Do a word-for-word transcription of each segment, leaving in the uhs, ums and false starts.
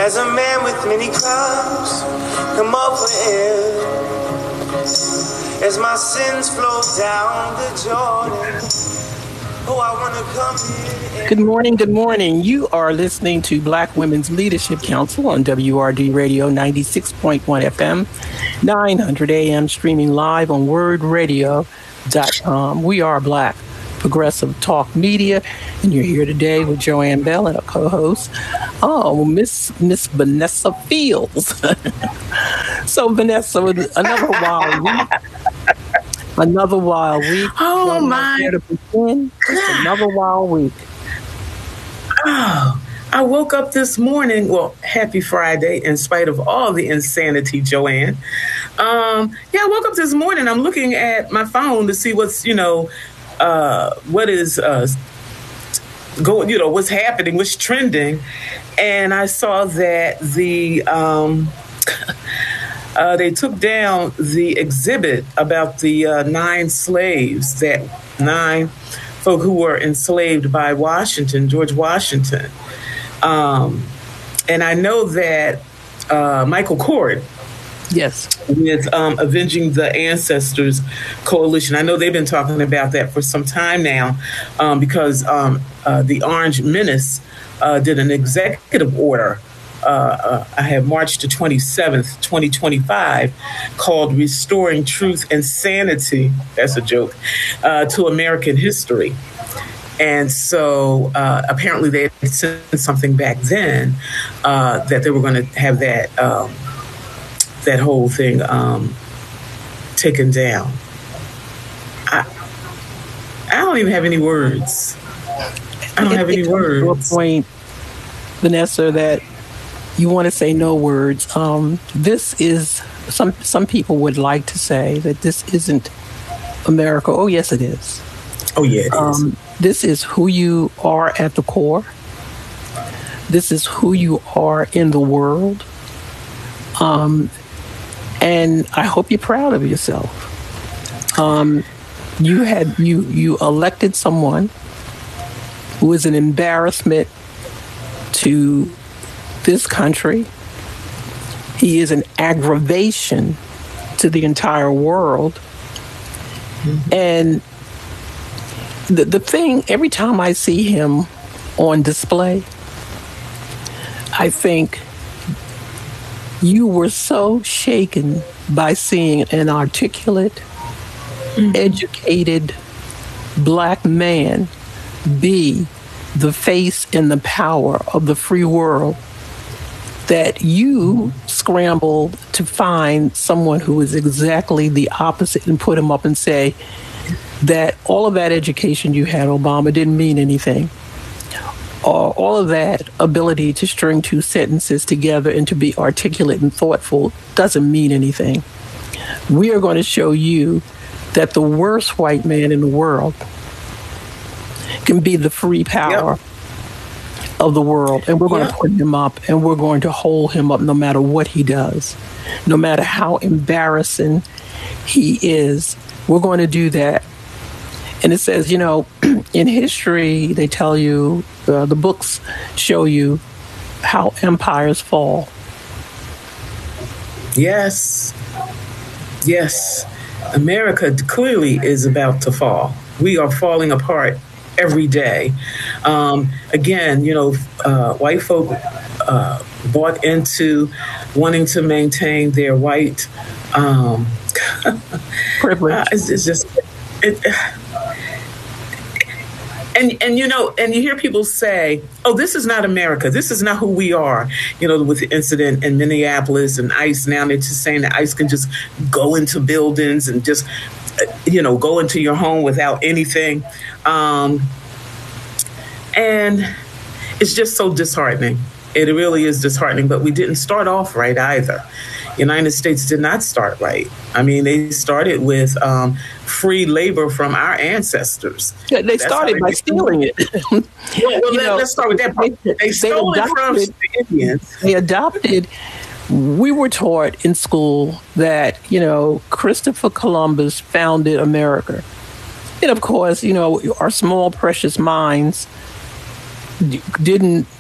as a man with many clouds come up for air, as my sins flow down the Jordan. Oh, I want to come here. Good morning, good morning. You are listening to Black Women's Leadership Council on W R D Radio ninety-six point one F M, nine hundred A M, streaming live on word radio dot com. We are Black Progressive Talk Media, and you're here today with Joanne Bell and a co-host, oh, Miss Miss Vanessa Fields. So, Vanessa, another wild week. Another wild week. Oh, my God. Another wild week. Oh, I woke up this morning. Well, happy Friday, in spite of all the insanity, Joanne. Um, yeah, I woke up this morning. I'm looking at my phone to see what's, you know, uh, what is uh, going, you know, what's happening, what's trending. And I saw that the... Um, Uh, they took down the exhibit about the uh, nine slaves, that nine folk who were enslaved by Washington, George Washington. Um, and I know that uh, Michael Kort, yes, with um, Avenging the Ancestors Coalition, I know they've been talking about that for some time now, um, because um, uh, the Orange Menace uh, did an executive order. Uh, uh, I have March the twenty-seventh, twenty twenty-five, called Restoring Truth and Sanity, that's a joke, uh, to American History. And so uh, apparently they had sent something back then uh, that they were going to have that um, that whole thing um, taken down. I, I don't even have any words. I don't it, have any it words. To a point, Vanessa, that you want to say no words. Um, this is, some some people would like to say that this isn't America. Oh, yes, it is. Oh, yeah, it um, is. This is who you are at the core. This is who you are in the world. Um, and I hope you're proud of yourself. Um, you had you you elected someone who is an embarrassment to this country. He is an aggravation to the entire world. Mm-hmm. And the the thing, every time I see him on display, I think you were so shaken by seeing an articulate, mm-hmm. educated Black man be the face and the power of the free world, that you scrambled to find someone who is exactly the opposite and put him up and say that all of that education you had, Obama, didn't mean anything. Or all of that ability to string two sentences together and to be articulate and thoughtful doesn't mean anything. We are going to show you that the worst white man in the world can be the free power yep. of the world, and we're going yeah. to put him up, and we're going to hold him up no matter what he does, no matter how embarrassing he is. We're going to do that. And it says, you know, in history, they tell you, uh, the books show you how empires fall. Yes. Yes. America clearly is about to fall. We are falling apart every day. Um, again, you know, uh, white folk uh, bought into wanting to maintain their white um, privilege. Uh, it's, it's just, it, and and you know, and you hear people say, "Oh, this is not America. This is not who we are." You know, with the incident in Minneapolis and ICE. Now they're just saying that ICE can just go into buildings and just, you know, go into your home without anything. Um, and it's just so disheartening. It really is disheartening, but we didn't start off right either. United States did not start right. I mean, they started with um, free labor from our ancestors. Yeah, they That's started by stealing it. well, well let, let's start with that part. They, they stole they adopted, it from the Indians. They adopted. We were taught in school that, you know, Christopher Columbus founded America. And of course, you know, our small, precious minds d- didn't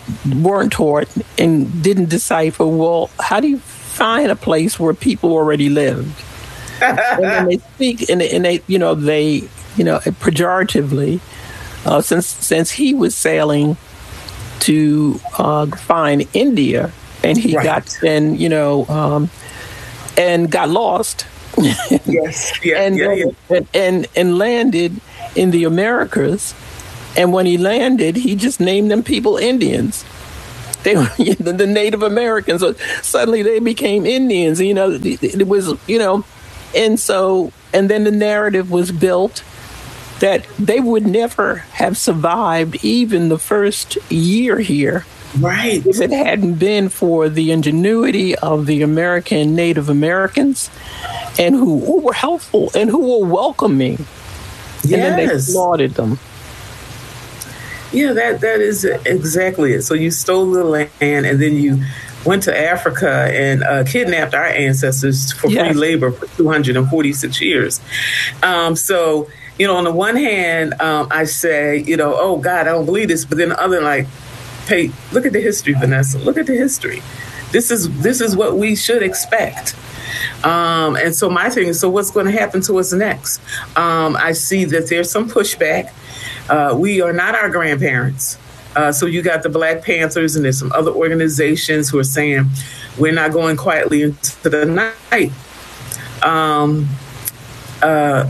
weren't taught and didn't decipher, well, how do you find a place where people already lived? And then they speak, and they, and they, you know, they, you know, pejoratively, uh, since since he was sailing to uh, find India, and he right. got and you know, um, and got lost. Yes, yeah, and, yeah, yeah. and and and landed in the Americas. And when he landed, he just named them people Indians. They were the Native Americans. So suddenly they became Indians. You know, it was, you know, and so, and then the narrative was built that they would never have survived even the first year here. Right. If it hadn't been for the ingenuity of the American Native Americans and who, who were helpful and who were welcoming. Yes. And then they slaughtered them. Yeah, that that is exactly it. So you stole the land, and then you went to Africa and uh, kidnapped our ancestors for yes. free labor for two hundred forty-six years. Um, so, you know, on the one hand, um, I say, you know, oh, God, I don't believe this. But then the other, like, hey, look at the history, Vanessa. Look at the history. This is this is what we should expect. Um, and so my thing is, so what's going to happen to us next? Um, I see that there's some pushback. Uh, we are not our grandparents. Uh, so you got the Black Panthers, and there's some other organizations who are saying we're not going quietly into the night. Um, uh,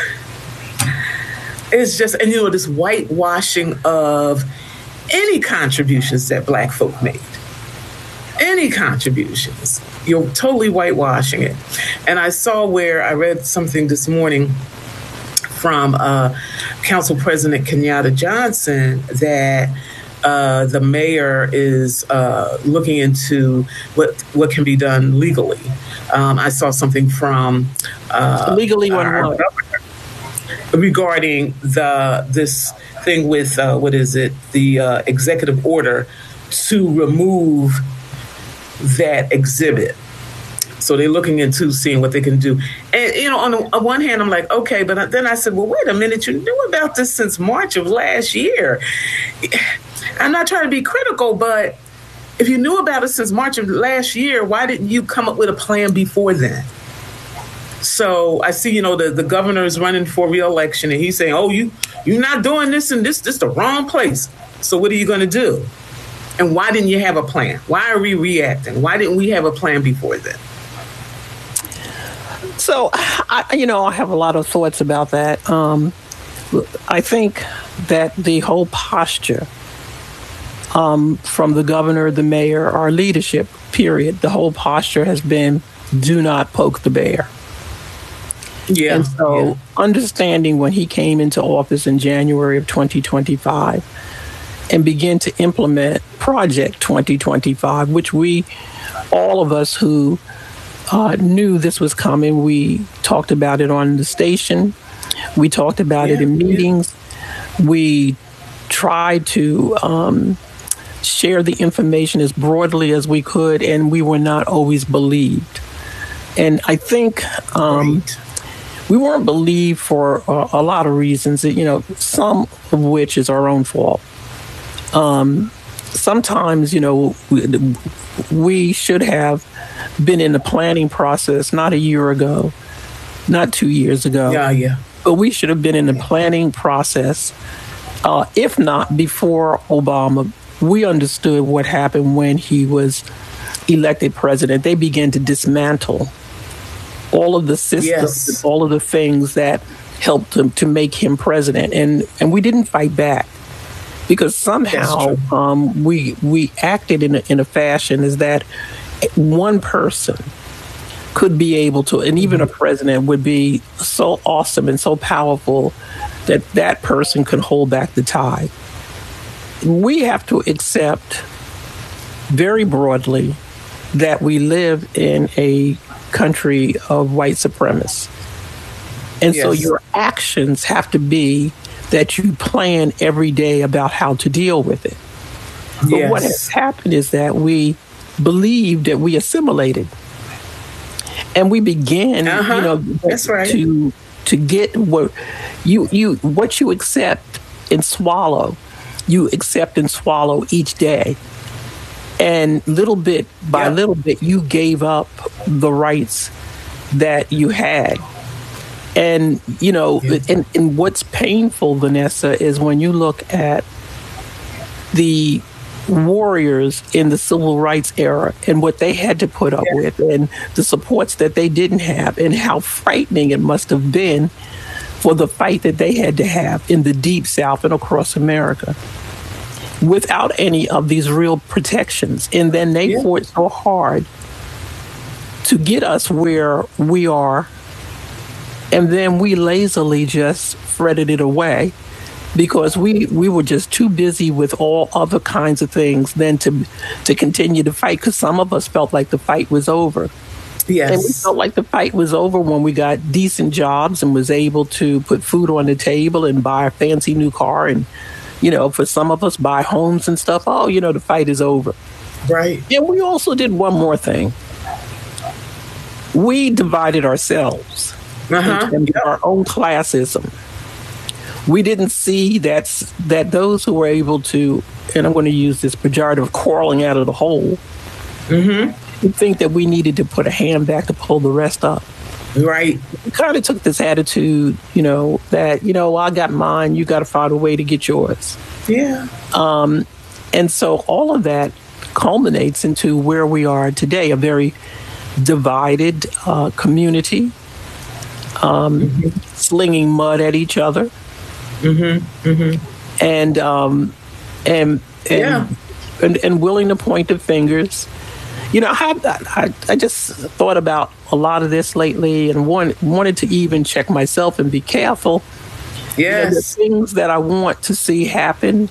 it's just, and you know, this whitewashing of any contributions that Black folk made. Any contributions. You're totally whitewashing it. And I saw where I read something this morning from uh, Council President Kenyatta Johnson that uh, the mayor is uh, looking into what what can be done legally. Um, I saw something from uh, legally our what? regarding the this thing with uh, what is it? The uh, executive order to remove that exhibit. So they're looking into seeing what they can do. And, you know, on the on one hand, I'm like, okay, but then I said, well, wait a minute, you knew about this since March of last year. I'm not trying to be critical, but if you knew about it since March of last year, why didn't you come up with a plan before then? So I see, you know, the, the governor is running for re-election, and he's saying, oh, you, you're not doing this and this, this is the wrong place. So what are you going to do? And why didn't you have a plan? Why are we reacting? Why didn't we have a plan before then? So, I, you know, I have a lot of thoughts about that. Um, I think that the whole posture um, from the governor, the mayor, our leadership, period, the whole posture has been do not poke the bear. Yeah. And so yeah. understanding when he came into office in January of twenty twenty-five and began to implement Project twenty twenty-five, which we, all of us who uh, knew this was coming, we talked about it on the station. We talked about yeah, it in meetings. Yeah. We tried to um, share the information as broadly as we could, and we were not always believed. And I think um, we weren't believed for a, a lot of reasons, you know, some of which is our own fault. Um, sometimes, you know, we, we should have been in the planning process not a year ago, not two years ago. Yeah, yeah. But we should have been in the planning process, uh, if not before Obama. We understood what happened when he was elected president. They began to dismantle all of the systems, yes. all of the things that helped him to make him president. And, and we didn't fight back. Because somehow um, we we acted in a, in a fashion is that one person could be able to, and even a president would be so awesome and so powerful that that person could hold back the tide. We have to accept very broadly that we live in a country of white supremacists. And yes. so your actions have to be that you plan every day about how to deal with it. But yes. what has happened is that we believed that we assimilated. And we began, uh-huh. you know, That's right. to to get what you you what you accept and swallow you accept and swallow each day. And little bit by Yep. little bit, you gave up the rights that you had. And, you know, and, and what's painful, Vanessa, is when you look at the warriors in the civil rights era and what they had to put up Yeah. with and the supports that they didn't have and how frightening it must have been for the fight that they had to have in the Deep South and across America without any of these real protections. And then they Yeah. fought so hard to get us where we are. And then we lazily just fretted it away because we, we were just too busy with all other kinds of things than to to continue to fight, because some of us felt like the fight was over. And we Yes. felt like the fight was over when we got decent jobs and was able to put food on the table and buy a fancy new car. And, you know, for some of us, buy homes and stuff. Oh, you know, the fight is over. Right. And we also did one more thing. We divided ourselves Uh-huh. in terms of our own classism. We didn't see that, that those who were able to, and I'm going to use this pejorative, crawling out of the hole, Mm-hmm. we think that we needed to put a hand back to pull the rest up. Right. We kind of took this attitude, you know, that, you know, I got mine, you got to find a way to get yours. Yeah. And so all of that culminates into where we are today, a very divided uh, community, um, slinging mud at each other, and um, and and, Yeah. and and willing to point the fingers. You know, I, I I just thought about a lot of this lately, and want, wanted to even check myself and be careful. You know, the Yes. things that I want to see happen.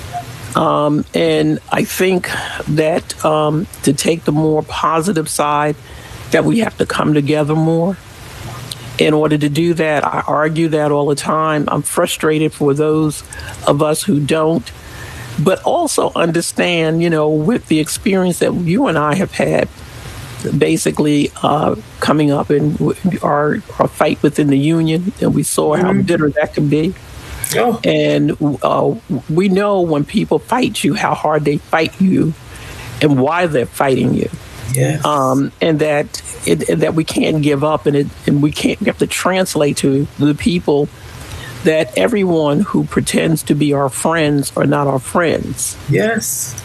Um, and I think that um, to take the more positive side, that we have to come together more. In order to do that, I argue that all the time. I'm frustrated for those of us who don't, but also understand, you know, with the experience that you and I have had, basically uh, coming up in our, our fight within the union, and we saw how bitter that can be. Oh. And uh, we know when people fight you, how hard they fight you and why they're fighting you. Yes. Um, and that it, and that we can't give up, and it, and we can't. We have to translate to the people that everyone who pretends to be our friends are not our friends. Yes.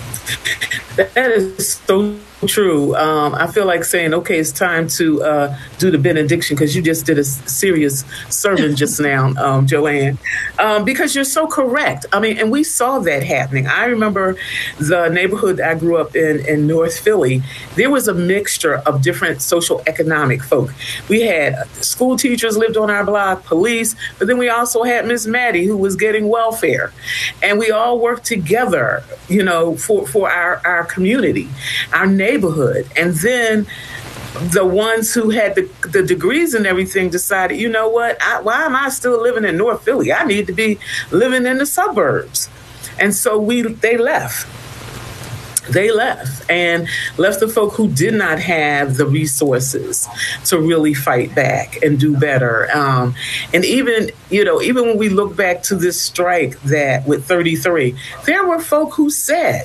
That is so true. Um, I feel like saying, okay, it's time to uh, do the benediction, because you just did a s- serious sermon just now, um, Joanne, um, because you're so correct. I mean, and we saw that happening. I remember the neighborhood I grew up in, in North Philly. There was a mixture of different social economic folk. We had uh, school teachers lived on our block, police, but then we also had Miss Maddie, who was getting welfare. And we all worked together, you know, for, for our, our community, our neighborhood. And then the ones who had the, the degrees and everything decided, you know what, I, why am I still living in North Philly? I need to be living in the suburbs. And so we they left. They left and left the folk who did not have the resources to really fight back and do better. Um, and even, you know, even when we look back to this strike that with thirty-three, there were folk who said,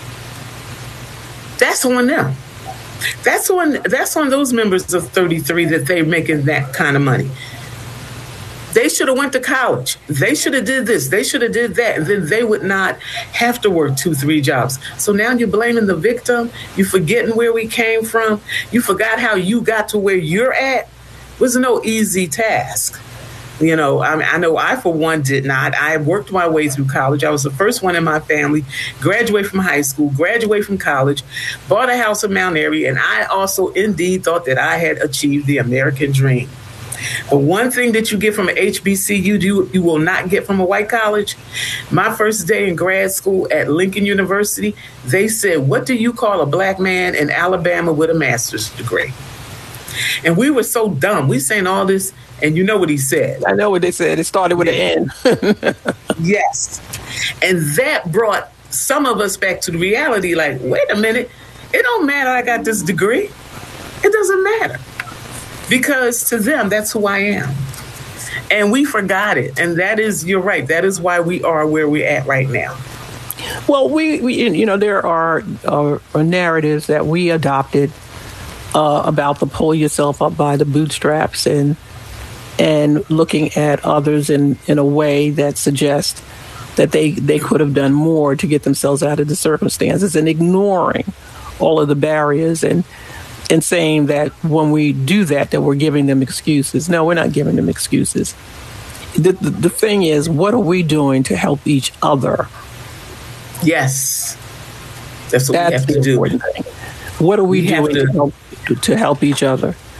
that's on them. That's on that's on those members of thirty-three that they're making that kind of money. They should have went to college. They should have did this. They should have did that. And then they would not have to work two, three jobs. So now you're blaming the victim. You're forgetting where we came from. You forgot how you got to where you're at. It was no easy task. You know, I mean, I know I, for one, did not. I worked my way through college. I was the first one in my family, graduate from high school, graduate from college, bought a house in Mount Airy, and I also indeed thought that I had achieved the American dream. The one thing that you get from an H B C U, you, you will not get from a white college. My first day in grad school at Lincoln University, they said, what do you call a black man in Alabama with a master's degree? And we were so dumb. We saying all this, and you know what he said. I know what they said. It started with an N. Yes. And that brought some of us back to the reality, like, wait a minute, it don't matter I got this degree. It doesn't matter. Because to them, that's who I am. And we forgot it. And that is, you're right, that is why we are where we're at right now. Well, we, we you know, there are uh, narratives that we adopted uh, about the pull yourself up by the bootstraps and and looking at others in, in a way that suggests that they, they could have done more to get themselves out of the circumstances, and ignoring all of the barriers and and saying that when we do that, that we're giving them excuses. No, we're not giving them excuses. The, the, the thing is, what are we doing to help each other? Yes. That's what That's we have the to do. important thing. What are we, we doing to, to help to help each other?